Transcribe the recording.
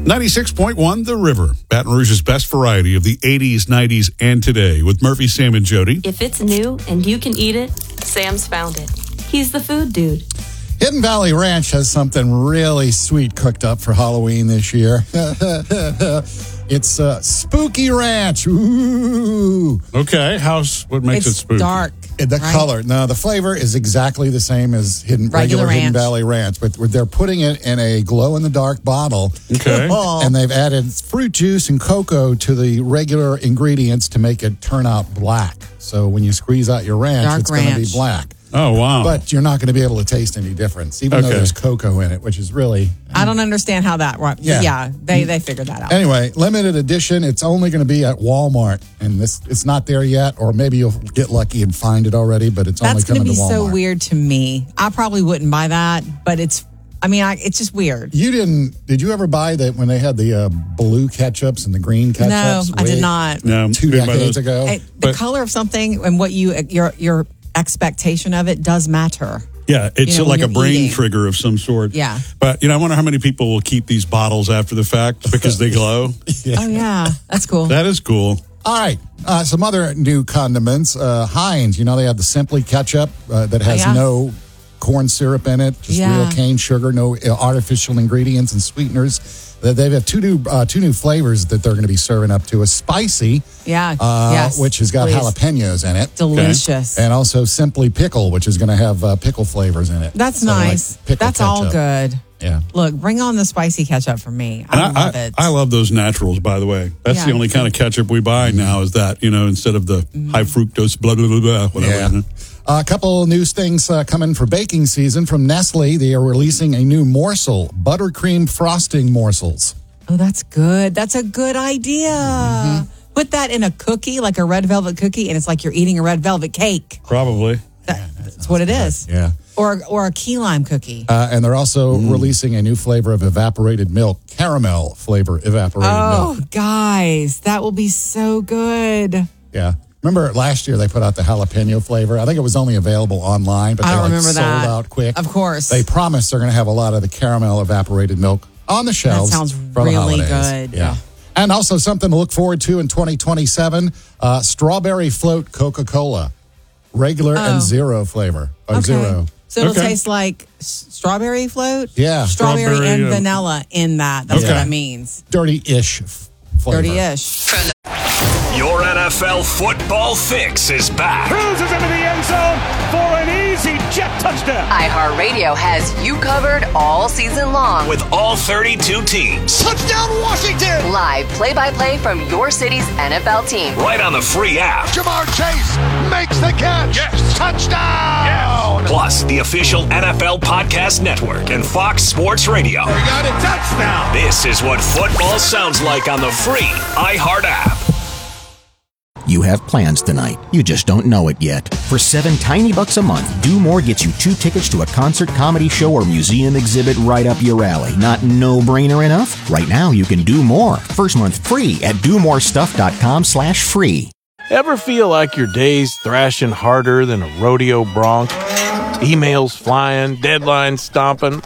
96.1 The River, Baton Rouge's best variety of the 80s, 90s, and today with Murphy, Sam, and Jody. If it's new and you can eat it, Sam's found it. He's the food dude. Hidden Valley Ranch has something really sweet cooked up for Halloween this year. It's Spooky Ranch. Ooh. Okay, what makes it spooky? It's dark. The color. No, the flavor is exactly the same as regular Hidden Valley Ranch, but they're putting it in a glow-in-the-dark bottle. Okay. And they've added fruit juice and cocoa to the regular ingredients to make it turn out black. So when you squeeze out your ranch, it's going to be black. Oh, wow. But you're not going to be able to taste any difference, even though there's cocoa in it, which is really... I don't understand how that works. Yeah, they figured that out. Anyway, limited edition. It's only going to be at Walmart, and it's not there yet, or maybe you'll get lucky and find it already, but it's only coming to Walmart. That's going to be so weird to me. I probably wouldn't buy that, but it's just weird. Did you ever buy that when they had the blue ketchups and the green ketchups? No, I did not. No, 2 decades ago. The color of something and what your expectation of it does matter. Yeah, it's like a brain eating. trigger of some sort. Yeah. But, I wonder how many people will keep these bottles after the fact because they glow. Oh, yeah. That's cool. That is cool. All right. Some other new condiments. Heinz, they have the Simply ketchup that has no corn syrup in it, just real cane sugar, no artificial ingredients and sweeteners. They have two new flavors that they're going to be serving up to. A spicy, which has got jalapenos in it. Delicious. And also Simply Pickle, which is going to have pickle flavors in it. That's nice. Like That's ketchup. all good. Yeah. Look, bring on the spicy ketchup for me. I love it. I love those naturals, by the way. That's the only kind of ketchup we buy now is that, instead of the high fructose, blah, blah, blah, blah, whatever. Yeah. A couple of news things coming for baking season from Nestle. They are releasing a new morsel, buttercream frosting morsels. Oh, that's good. That's a good idea. Mm-hmm. Put that in a cookie, like a red velvet cookie, and it's like you're eating a red velvet cake. Probably. That's what it is. Yeah. Or a key lime cookie. And they're also releasing a new flavor of evaporated milk, caramel flavor evaporated milk. Oh, guys, that will be so good. Yeah. Remember last year they put out the jalapeno flavor? I think it was only available online, but they sold out quick. Of course. They promised they're going to have a lot of the caramel evaporated milk on the shelves. That sounds for really the holidays. good. Yeah. And also something to look forward to in 2027, strawberry float Coca-Cola. Regular and zero flavor. Zero. So it'll taste like strawberry float? Yeah. Strawberry and vanilla in that. That's what that means. Dirty-ish flavor. Dirty-ish. Your NFL football fix is back. Cruises into the end zone for an easy jet touchdown. iHeartRadio has you covered all season long. With all 32 teams. Touchdown Washington! Live play-by-play from your city's NFL team. Right on the free app. Jamar Chase makes the catch. Yes. Touchdown! Yes. Plus, the official NFL Podcast Network and Fox Sports Radio. We got a touchdown. This is what football sounds like on the free iHeart app. You have plans tonight. You just don't know it yet. For $7 tiny bucks a month, Do More gets you 2 tickets to a concert, comedy show, or museum exhibit right up your alley. Not no-brainer enough? Right now, you can do more. First month free at domorestuff.com/free. Ever feel like your day's thrashing harder than a rodeo bronc? Emails flying, deadlines stomping,